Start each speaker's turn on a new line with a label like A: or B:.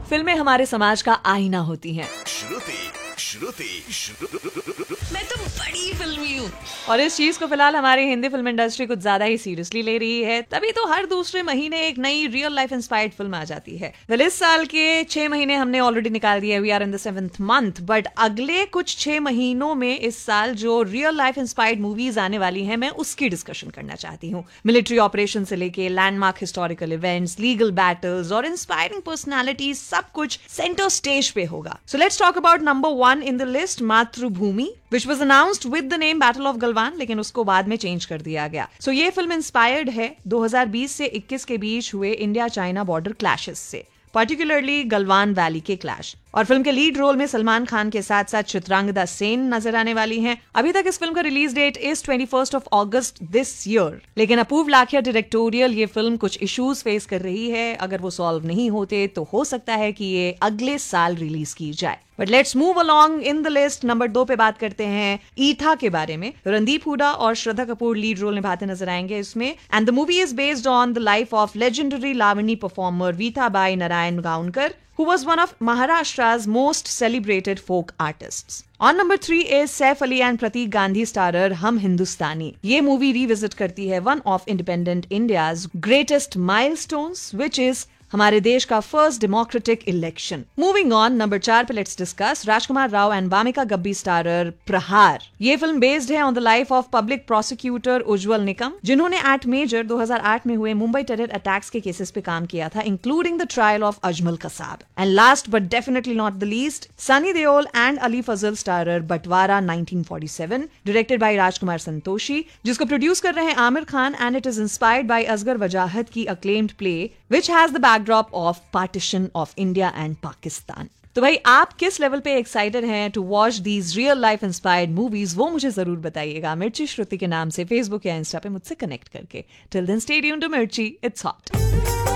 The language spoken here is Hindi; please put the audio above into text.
A: फिल्में हमारे समाज का आईना होती हैं।
B: मैं तो बड़ी फिल्मी हूँ
A: और इस चीज को फिलहाल हमारी हिंदी फिल्म इंडस्ट्री कुछ ज्यादा ही सीरियसली ले रही है, तभी तो हर दूसरे महीने एक नई रियल लाइफ इंस्पायर्ड फिल्म आ जाती है। वेल, इस साल के 6 महीने हमने ऑलरेडी निकाल दिए, we are in the 7th month, but अगले कुछ 6 महीनों में इस साल जो रियल लाइफ इंस्पायर्ड मूवीज आने वाली हैं, मैं उसकी डिस्कशन करना चाहती हूँ। मिलिट्री ऑपरेशन से लेके landmark historical events, legal battles और इंस्पायरिंग पर्सनैलिटीज, सब कुछ सेंटर स्टेज पे होगा। So let's talk about number 1 in the list, मातृभूमि, which was announced with the name Battle of Galwan, लेकिन उसको बाद में चेंज कर दिया गया। सो ये फिल्म इंस्पायर्ड है 2020 से 21 के बीच हुए इंडिया चाइना बॉर्डर क्लैशेस से, पर्टिकुलरली गलवान वैली के क्लैश। और फिल्म के लीड रोल में सलमान खान के साथ साथ चित्रांगदा सेन नजर आने वाली हैं। अभी तक इस फिल्म का release date is 21 August this year, लेकिन अपूर्व लाखिया डायरेक्टोरियल ये फिल्म कुछ इश्यूज फेस कर रही है। अगर वो सॉल्व नहीं होते तो हो सकता है कि ये अगले साल रिलीज की जाए। But let's move along in the list. Number 2 पे बात करते हैं ईथा के बारे में। रणदीप हुडा और श्रद्धा कपूर लीड रोल निभाते नजर आएंगे इसमें, and the movie is based on the life of legendary Lavani performer वीथाबाई Narayan गाउनकर, who was one of Maharashtra's most celebrated folk artists. On number 3 is Saif Ali and Pratik Gandhi starrer हम हिंदुस्तानी। ये मूवी रिविजिट करती है one of independent India's greatest milestones, which is हमारे देश का first democratic election. Moving on, number 4 पे let's discuss Rajkumar Rao and Wamiqa Gabbi starrer प्रहार। ये फिल्म बेस्ड है on the life of public prosecutor उज्जवल निकम, जिन्होंने एट मेजर 2008 में हुए मुंबई टेरर अटैक्स के केसेस पे काम किया था, including the trial of Ajmal Kasab. And last but definitely not the least, Sunny Deol and Ali Fazal starrer बंटवारा 1947, डायरेक्टेड बाय राजकुमार संतोषी, जिसको प्रोड्यूस कर रहे हैं Aamir Khan, and it is inspired by Asghar वजाहत की acclaimed play which has the backdrop of partition of India and Pakistan. तो भाई, आप किस लेवल पे एक्साइटेड हैं to watch these real life inspired movies, वो मुझे जरूर बताइएगा मिर्ची श्रुति के नाम से फेसबुक या इंस्टा पे मुझसे कनेक्ट करके। Till then stay tuned to मिर्ची, इट्स हॉट।